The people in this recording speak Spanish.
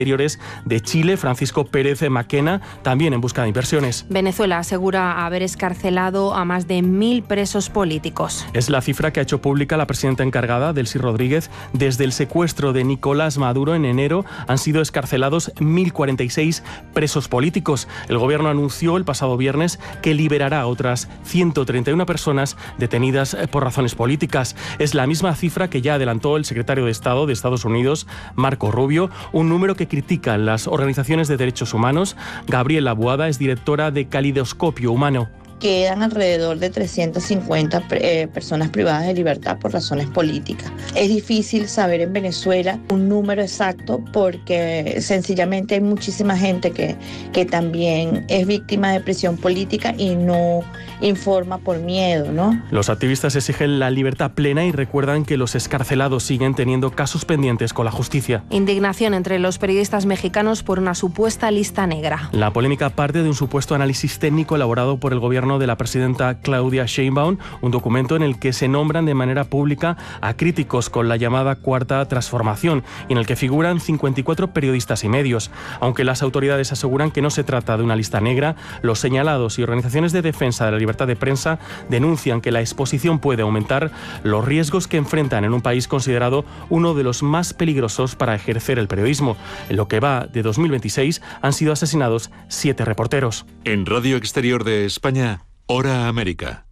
Exteriores de Chile, Francisco Pérez Maquena, también en busca de inversiones. Venezuela asegura haber excarcelado a más de 1.000 presos políticos. Es la cifra que ha hecho pública la presidenta encargada, Delcy Rodríguez. Desde el secuestro de Nicolás Maduro en enero han sido excarcelados 1.046 presos políticos. El gobierno anunció el pasado viernes que liberará a otras 131 personas detenidas por razones políticas. Es la misma cifra que ya adelantó el secretario de Estado de Estados Unidos, Marco Rubio, un número que critican las organizaciones de derechos humanos. Gabriela Boada es directora de Calidoscopio Humano. Quedan alrededor de 350 personas privadas de libertad por razones políticas. Es difícil saber en Venezuela un número exacto porque sencillamente hay muchísima gente que también es víctima de presión política y no informa por miedo, ¿no? Los activistas exigen la libertad plena y recuerdan que los excarcelados siguen teniendo casos pendientes con la justicia. Indignación entre los periodistas mexicanos por una supuesta lista negra. La polémica parte de un supuesto análisis técnico elaborado por el gobierno de la presidenta Claudia Sheinbaum, un documento en el que se nombran de manera pública a críticos con la llamada Cuarta Transformación y en el que figuran 54 periodistas y medios. Aunque las autoridades aseguran que no se trata de una lista negra, los señalados y organizaciones de defensa de la libertad de prensa denuncian que la exposición puede aumentar los riesgos que enfrentan en un país considerado uno de los más peligrosos para ejercer el periodismo. En lo que va de 2026 han sido asesinados 7 reporteros. En Radio Exterior de España, Hora América.